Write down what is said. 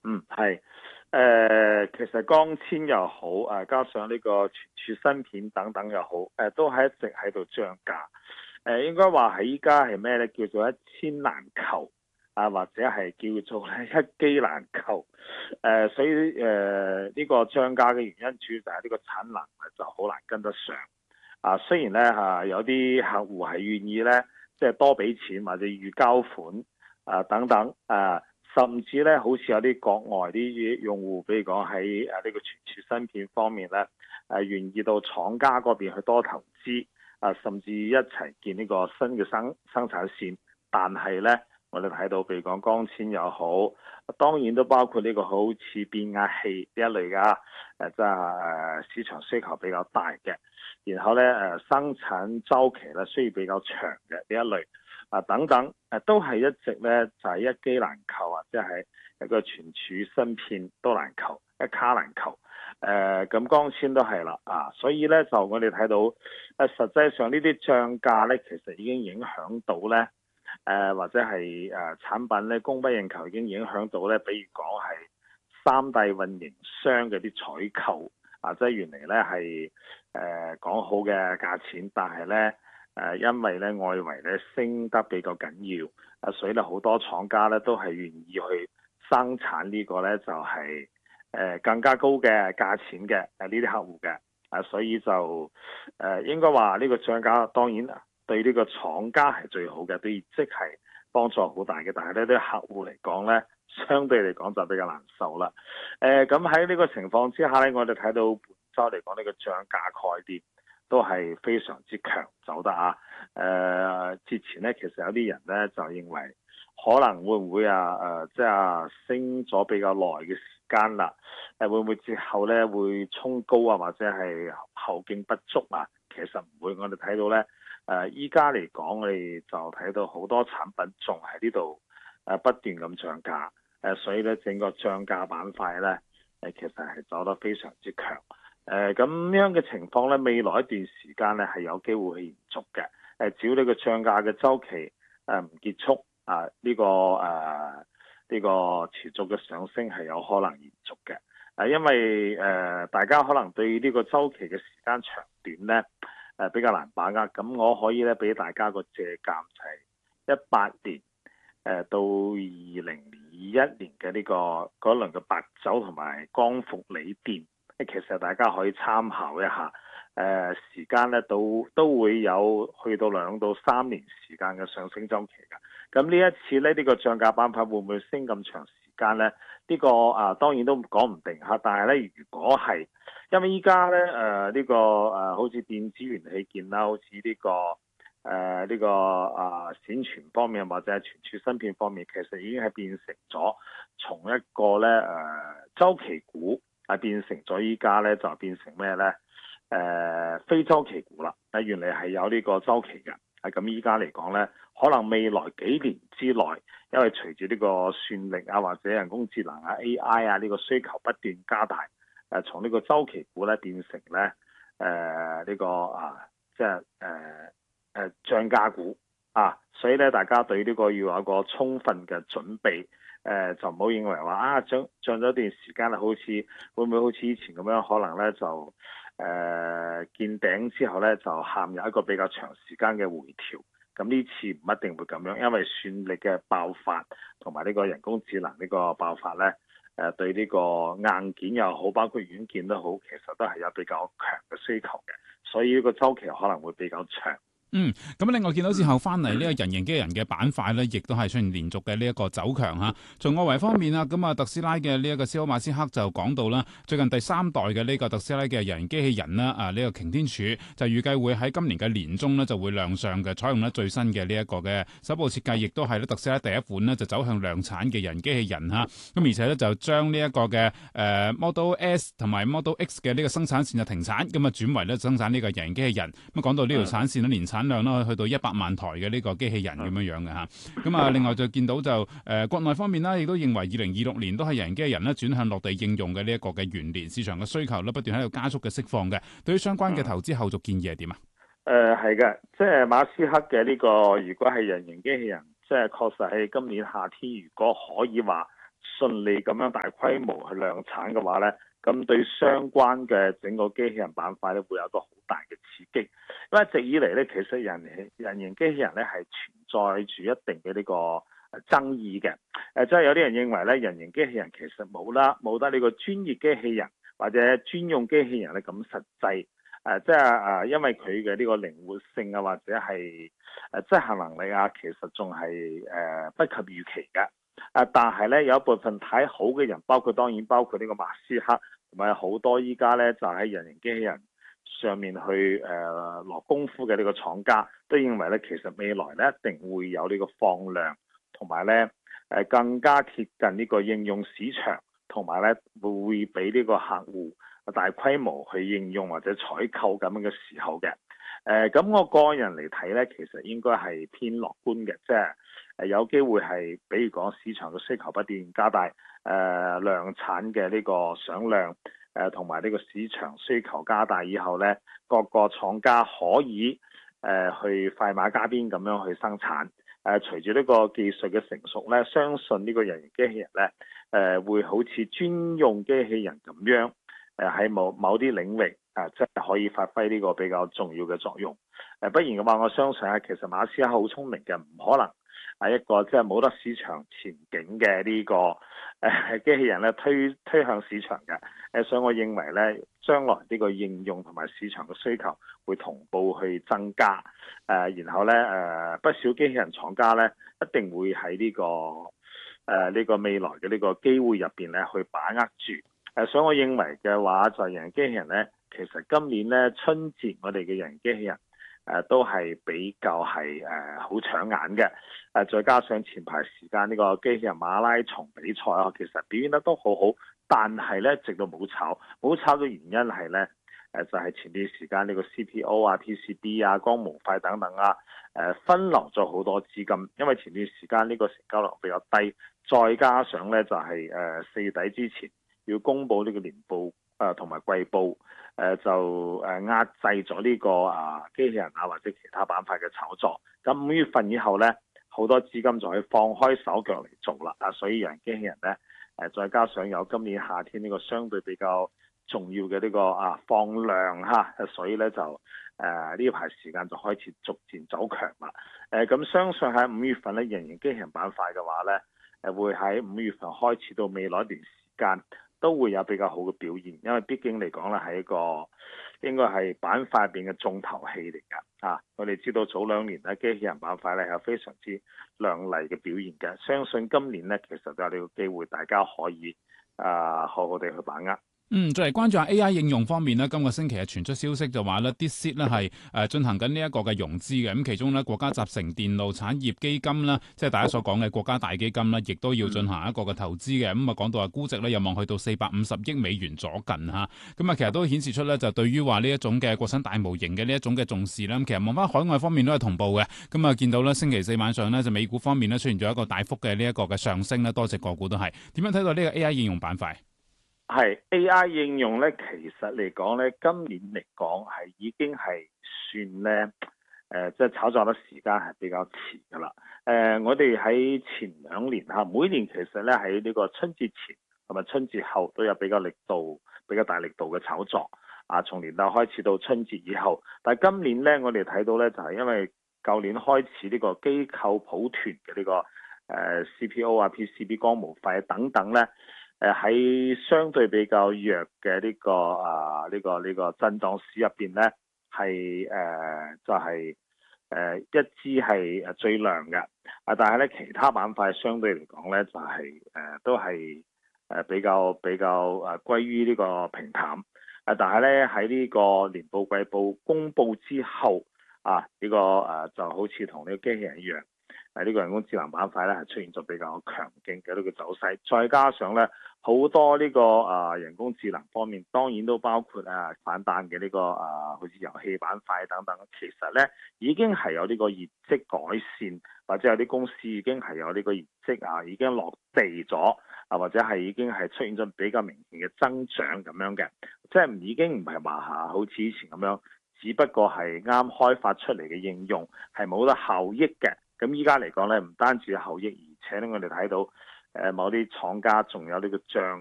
係，其實光纖又好，加上呢個存儲芯片等等又好，都係一直喺度漲價。應該話係依家係咩呢？叫做一千難求，或者係叫做咧一機難求。所以呢個漲價嘅原因主要就係呢個產能就好難跟得上。雖然呢，有啲客戶係願意呢，即係多俾錢或者預交款等等甚至咧，好似有啲國外啲用戶，比如講喺呢個存儲芯片方面咧，願意到廠家嗰邊去多投資，甚至一齊建呢個新嘅生產線。但係咧，我哋睇到，譬如講光纖又好，當然都包括呢個好似變壓器呢一類嘅，即係市場需求比較大嘅。然後咧，生產周期咧需要比較長嘅呢一類。等等，都係一直咧就係一機難求啊，即係一個存儲芯片都難求，一卡難求。咁光纖都係啦，所以咧就我哋睇到，實際上呢啲漲價咧，其實已經影響到咧，或者係產品咧供不應求，已經影響到咧，比如講係三大運營商嘅啲採購，即係原嚟咧係講好嘅價錢，但係咧。因為咧外圍咧升得比較緊要，所以咧好多廠家咧都係願意去生產呢個咧就係更加高嘅價錢嘅呢啲客戶嘅，所以就應該話呢個漲價當然對呢個廠家係最好嘅，對業績係幫助好大嘅，但係呢啲客戶嚟講咧，相對嚟講就比較難受啦。咁喺呢個情況之下咧，我哋睇到本周嚟講呢個漲價概念都係非常之強走得之前咧，其實有啲人咧就認為可能會唔會即係升咗比較耐嘅時間啦，會唔會之後咧會衝高或者係後勁不足啊？其實唔會，我哋睇到咧依家嚟講，我哋就睇到好多產品仲喺呢度不斷咁漲價，所以咧整個漲價板塊咧其實係走得非常之強。咁樣嘅情況咧，未來一段時間咧係有機會去延續嘅。只要呢個漲價嘅周期唔結束，呢個持續嘅上升係有可能延續嘅。因為大家可能對呢個周期嘅時間長短咧比較難把握。咁我可以咧俾大家個借鑑就係18年到2021年嘅呢個嗰輪嘅白酒同埋光伏鋰電。其實大家可以參考一下，時間咧都會有去到2到3年時間嘅上升週期㗎。咁呢一次咧，呢個漲價板塊會唔會升咁長時間咧？呢個當然都講唔定嚇。但係咧，如果係因為依家咧呢個好似電子元器件啦，好似呢個閃存方面或者係存儲芯片方面，其實已經係變成咗從一個咧週期股。變成咗依家咧就變成咩咧？非週期股啦。原嚟係有呢個週期嘅。咁依家嚟講咧，可能未來幾年之內，因為隨住呢個算力或者人工智能AI 呢個需求不斷加大，從呢個週期股咧變成咧呢個即係漲價股所以咧大家對呢個要有一個充分嘅準備。就唔好認為話漲咗一段時間啦，好似會唔會好似以前咁樣，可能咧就見頂之後咧就陷入一個比較長時間嘅回調。咁呢次唔一定會咁樣，因為算力嘅爆發同埋呢個人工智能呢個爆發咧，對呢個硬件又好，包括軟件都好，其實都係有比較強嘅需求嘅，所以呢個周期可能會比較長。 咁另外見到之後翻嚟呢個人形機器人嘅板塊咧，亦都係出現連續嘅呢一個走強嚇。從外圍方面啦，咁特斯拉嘅呢一個肖馬斯克就講到啦，最近第3代嘅呢個特斯拉嘅人形機器人啦，呢個擎天柱就預計會喺今年嘅年中呢就會亮相嘅，採用咧最新嘅呢一個嘅首部設計，亦都係咧特斯拉第一款呢就走向量產嘅人機器人嚇。咁而且咧就將呢一個嘅Model S 同埋 Model X 嘅呢個生產線就停產，咁轉為咧生產呢個人形機器人。咁講到呢條產線咧年產量啦，去到100萬台嘅呢個機器人咁樣嘅嚇。咁另外就見到就國內方面啦，亦都認為2026年都係人形機器人咧轉向落地應用嘅呢一個嘅元年，市場嘅需求咧不斷喺度加速嘅釋放嘅。對於相關嘅投資後續建議係點啊？ 係嘅，即係馬斯克嘅呢個，如果係人形機器人，即係確實喺今年夏天，如果可以話順利咁樣大規模去量產嘅話咧，咁對相關嘅整個機器人板塊咧會有一個好大嘅刺激。因為一直以嚟咧，其實人形機器人咧係存在住一定嘅呢個爭議嘅。即係有啲人認為咧，人形機器人其實冇得呢個專業機器人或者專用機器人咧咁實際。因為佢嘅呢個靈活性啊，或者係執行能力啊，其實仲係不及預期嘅。但係咧有一部分睇好嘅人，當然包括呢個馬斯克，同埋好多依家咧就喺人形機器人上面去落功夫嘅呢個廠家，都認為咧其實未來咧一定會有呢個放量，同埋咧更加貼近呢個應用市場，同埋咧會俾呢個客戶大規模去應用或者採購咁樣嘅時候嘅。咁我個人嚟睇咧，其實應該係偏樂觀嘅，即係有機會係，比如講市場嘅需求不斷加大，量產嘅呢個想量，同埋呢個市場需求加大以後咧，各個廠家可以去快馬加鞭咁樣去生產。隨住呢個技術嘅成熟咧，相信呢個人形機器人咧，會好似專用機器人咁樣。喺某啲領域即係可以發揮呢個比較重要嘅作用。不然嘅話，我相信其實馬斯克好聰明嘅，唔可能係一個即係冇得市場前景嘅呢個機器人咧推向市場嘅。所以我認為咧，將來呢個應用同埋市場嘅需求會同步去增加。然後咧不少機器人廠家咧一定會喺呢個未來嘅呢個機會入邊咧去把握住。所以我認為嘅話就係人形機器人咧，其實今年咧春節我哋嘅人形機器人都係比較係好搶眼嘅。再加上前排時間呢個機器人馬拉松比賽其實表現得都好好，但係咧直到冇炒嘅原因係咧就係前段時間呢個 CPO 啊、PCB 啊、光模塊等等啊分流咗好多資金，因為前段時間呢個成交量比較低，再加上咧就係四底之前要公布呢個年報同埋季報，就壓制咗呢個機器人或者其他板塊嘅炒作。咁5月份以後咧，好多資金就可以放開手腳嚟做啦。所以人形機器人咧再加上有今年夏天呢個相對比較重要嘅呢個放量所以咧就呢排時間就開始逐漸走強啦。咁相信喺5月份咧，人形機器人板塊嘅話咧，會喺5月份開始到未來一段時間都會有比較好嘅表現，因為畢竟嚟講咧係一個應該係板塊入邊嘅重頭戲嚟㗎。我哋知道早2年咧機器人板塊咧有非常之亮麗嘅表現嘅，相信今年咧其實都有呢個機會，大家可以好好地去把握。 再嚟關注下 AI 應用方面咧，今個星期傳出消息就話咧，DeepSeek咧係進行緊呢一個嘅融資嘅，咁其中咧國家集成電路產業基金啦，即係大家所講嘅國家大基金啦，亦都要進行一個嘅投資嘅，咁講到話估值咧有望去到450億美元左近嚇，咁其實都顯示出咧就對於話呢一種嘅國產大模型嘅呢一種嘅重視啦。咁其實望翻海外方面都係同步嘅，咁見到咧星期四晚上咧就美股方面咧出現咗一個大幅嘅呢一個嘅上升啦，多隻個股都係點樣睇到呢個 AI 應用板塊？ 係 AI 應用咧，其實嚟講咧，今年嚟講係已經係算咧，即係炒作得時間係比較遲噶啦。我哋喺前2年每年其實咧喺呢個春節前同埋春節後都有比較大力度嘅炒作。從年頭開始到春節以後，但係今年咧我哋睇到咧就係因為舊年開始呢個機構抱團嘅呢個CPO PCB 光模塊等等咧。喺相對比較弱嘅呢個震盪市入邊咧，係就係一支係最亮嘅。但係咧其他板塊相對嚟講咧就係都係比較歸於呢個平淡。但係咧喺呢個年報季報公佈之後呢個就好似同呢個機器人一樣。呢個人工智能板塊咧係出現咗比較強勁嘅呢個走勢，再加上咧好多呢個人工智能方面，當然都包括反彈嘅呢個好似遊戲板塊等等，其實咧已經係有呢個業績改善，或者有啲公司已經係有呢個業績已經落地咗或者係已經係出現咗比較明顯嘅增長咁樣嘅，即係已經唔係話好似以前咁樣，只不過係啱開發出嚟嘅應用係冇得效益嘅。咁依家嚟講咧，唔單止有效益，而且咧我哋睇到某啲廠家仲有呢個漲